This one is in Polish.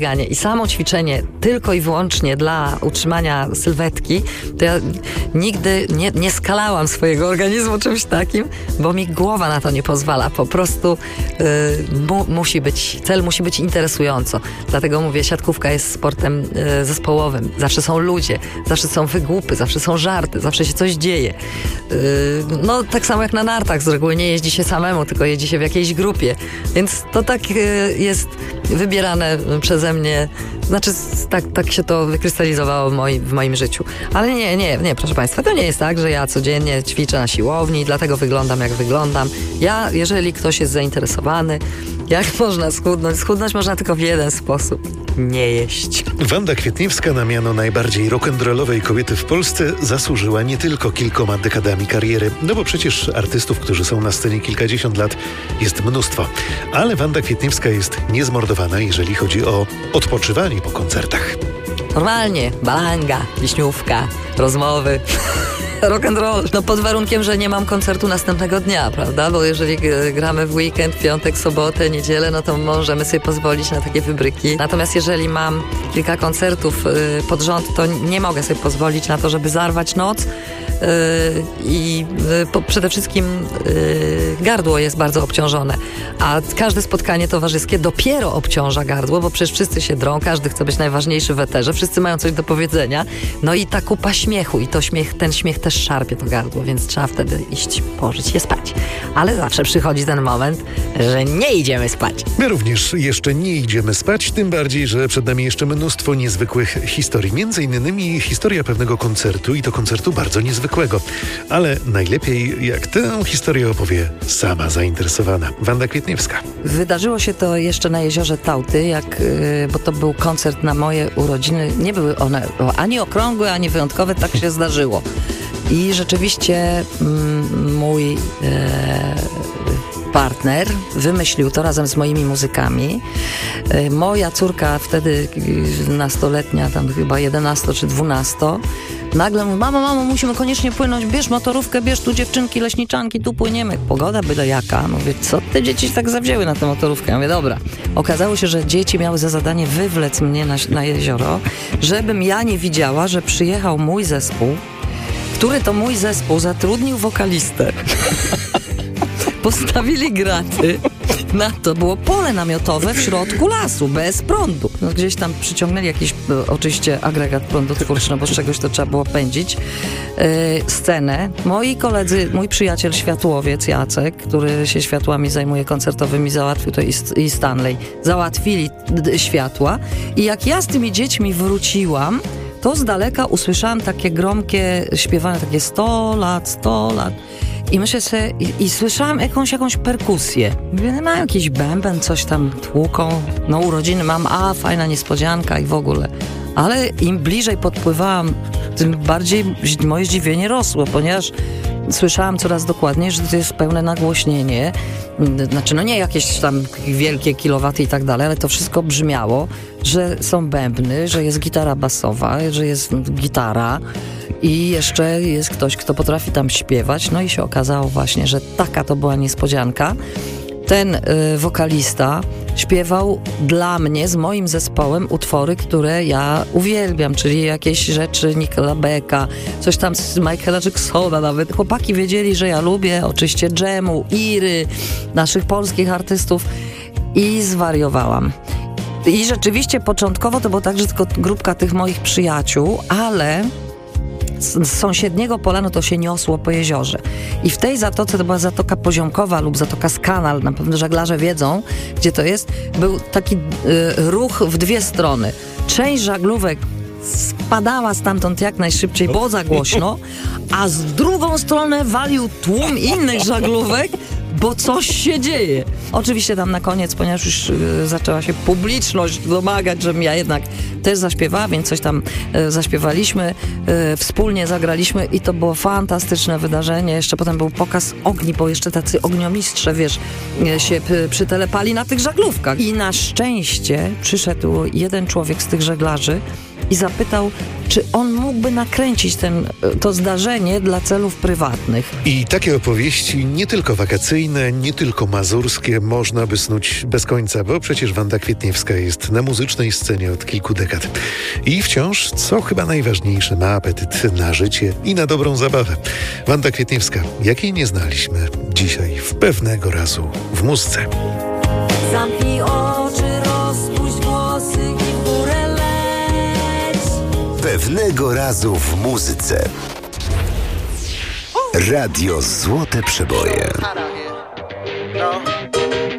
I samo ćwiczenie tylko i wyłącznie dla utrzymania sylwetki, to ja nigdy nie skalałam swojego organizmu czymś takim, bo mi głowa na to nie pozwala. Po prostu cel musi być interesująco. Dlatego mówię, siatkówka jest sportem zespołowym. Zawsze są ludzie, zawsze są wygłupy, zawsze są żarty, zawsze się coś dzieje. No tak samo jak na nartach, z reguły nie jeździ się samemu, tylko jeździ się w jakiejś grupie. Więc to tak jest wybierane przeze mnie, znaczy tak się to wykrystalizowało w moim życiu. Ale nie, proszę Państwa, to nie jest tak, że ja codziennie ćwiczę na siłowni i dlatego wyglądam jak wyglądam. Jeżeli ktoś jest zainteresowany, jak można schudnąć? Schudnąć można tylko w jeden sposób. Nie jeść. Wanda Kwietniewska na miano najbardziej rock'n'rollowej kobiety w Polsce zasłużyła nie tylko kilkoma dekadami kariery, no bo przecież artystów, którzy są na scenie kilkadziesiąt lat, jest mnóstwo. Ale Wanda Kwietniewska jest niezmordowana, jeżeli chodzi o odpoczywanie po koncertach. Normalnie, balanga, wiśniówka, rozmowy. Rock and roll. No pod warunkiem, że nie mam koncertu następnego dnia, prawda? Bo jeżeli gramy w weekend, piątek, sobotę, niedzielę, no to możemy sobie pozwolić na takie wybryki. Natomiast jeżeli mam kilka koncertów pod rząd, to nie mogę sobie pozwolić na to, żeby zarwać noc. Przede wszystkim gardło jest bardzo obciążone, a każde spotkanie towarzyskie dopiero obciąża gardło, bo przecież wszyscy się drą, każdy chce być najważniejszy w eterze, wszyscy mają coś do powiedzenia, no i ta kupa śmiechu i ten śmiech też szarpie to gardło, więc trzeba wtedy iść, położyć się spać. Ale zawsze przychodzi ten moment, że nie idziemy spać. My również jeszcze nie idziemy spać, tym bardziej, że przed nami jeszcze mnóstwo niezwykłych historii. Między innymi historia pewnego koncertu i to koncertu bardzo niezwykłego. Ale najlepiej, jak tę historię opowie sama zainteresowana Wanda Kwietniewska. Wydarzyło się to jeszcze na jeziorze Tałty, bo to był koncert na moje urodziny. Nie były one ani okrągłe, ani wyjątkowe, tak się zdarzyło. I rzeczywiście mój partner wymyślił to razem z moimi muzykami. Moja córka wtedy nastoletnia, tam chyba 11 czy 12, nagle mówi: mamo, musimy koniecznie płynąć, bierz motorówkę, bierz tu dziewczynki, leśniczanki, tu płyniemy. Pogoda byle jaka. Mówię, co te dzieci tak zawzięły na tę motorówkę? Ja mówię, dobra. Okazało się, że dzieci miały za zadanie wywlec mnie na jezioro, żebym ja nie widziała, że przyjechał mój zespół, który to mój zespół zatrudnił wokalistę. Postawili graty na to. Było pole namiotowe w środku lasu, bez prądu. No, gdzieś tam przyciągnęli jakiś, oczywiście, agregat prądotwórczy, no bo z czegoś to trzeba było pędzić. Scenę. Moi koledzy, mój przyjaciel światłowiec Jacek, który się światłami zajmuje koncertowymi, załatwił to i Stanley. Załatwili światła i jak ja z tymi dziećmi wróciłam, to z daleka usłyszałam takie gromkie śpiewanie, takie 100 lat, 100 lat. I myślę sobie, i słyszałam jakąś perkusję. Mówię, no, mają jakiś bęben, coś tam tłuką. No urodziny mam, fajna niespodzianka i w ogóle. Ale im bliżej podpływałam, tym bardziej moje zdziwienie rosło, ponieważ słyszałam coraz dokładniej, że to jest pełne nagłośnienie. Znaczy, no nie jakieś tam wielkie kilowaty i tak dalej, ale to wszystko brzmiało, że są bębny, że jest gitara basowa, że jest gitara i jeszcze jest ktoś, kto potrafi tam śpiewać. No i się okazało właśnie, że taka to była niespodzianka. Ten wokalista śpiewał dla mnie, z moim zespołem, utwory, które ja uwielbiam, czyli jakieś rzeczy Nickel'a Becka, coś tam z Michaela Jacksona nawet. Chłopaki wiedzieli, że ja lubię oczywiście Dżemu, Iry, naszych polskich artystów i zwariowałam. I rzeczywiście początkowo to było tak, że tylko grupka tych moich przyjaciół, ale z sąsiedniego pola, no to się niosło po jeziorze. I w tej zatoce, to była Zatoka Poziomkowa lub Zatoka Skanal, na pewno żeglarze wiedzą, gdzie to jest, był taki ruch w dwie strony. Część żaglówek spadała stamtąd jak najszybciej, bo za głośno, a z drugą stronę walił tłum innych żaglówek, bo coś się dzieje. Oczywiście tam na koniec, ponieważ już zaczęła się publiczność domagać, żebym ja jednak też zaśpiewała, więc coś tam zaśpiewaliśmy, wspólnie zagraliśmy i to było fantastyczne wydarzenie. Jeszcze potem był pokaz ogni, bo jeszcze tacy ogniomistrze, wiesz, się przytelepali na tych żaglówkach. I na szczęście przyszedł jeden człowiek z tych żeglarzy, i zapytał, czy on mógłby nakręcić to zdarzenie dla celów prywatnych. I takie opowieści, nie tylko wakacyjne, nie tylko mazurskie, można by snuć bez końca, bo przecież Wanda Kwietniewska jest na muzycznej scenie od kilku dekad. I wciąż, co chyba najważniejsze, ma apetyt na życie i na dobrą zabawę. Wanda Kwietniewska, jakiej nie znaliśmy, dzisiaj w Pewnego razu w muzyce. Zamknij oczy, rozpuść włosy i w górę leć. Pewnego razu w muzyce. Radio Złote Przeboje. No.